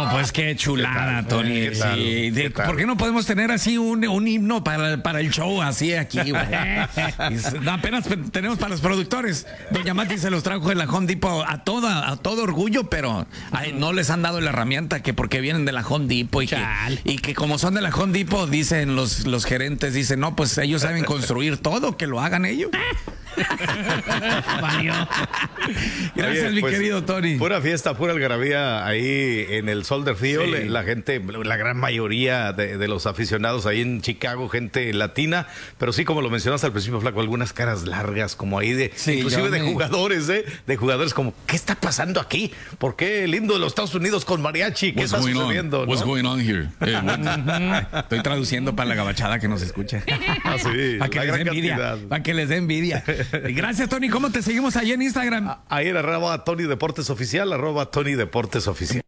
No, pues qué chulada, Tony. ¿Qué tal? Sí. ¿Qué tal? ¿Por qué no podemos tener así un himno para el show así aquí, güey? Apenas tenemos para los productores. Doña Mati se los trajo de la Home Depot a todo orgullo, pero no les han dado la herramienta que porque vienen de la Home Depot y que como son de la Home Depot, dicen los gerentes, dicen, no, pues ellos saben construir todo, que lo hagan ellos. Gracias. Oye, mi pues, querido Tony. Pura fiesta, pura algarabía ahí en el Soldier Field. Sí. La gente, la gran mayoría de los aficionados ahí en Chicago, gente latina, pero sí, como lo mencionaste al principio, Flaco, algunas caras largas como ahí inclusive de jugadores, de jugadores como, ¿qué está pasando aquí? ¿Por qué el himno de los Estados Unidos con mariachi? ¿Qué está sucediendo? What's going on here? Estoy traduciendo para la gabachada que nos escucha. Ah, sí, Para que les dé envidia. Para que les dé envidia. Gracias, Tony. ¿Cómo te seguimos ahí en Instagram? Ahí en @Tony Deportes Oficial, @Tony Deportes Oficial.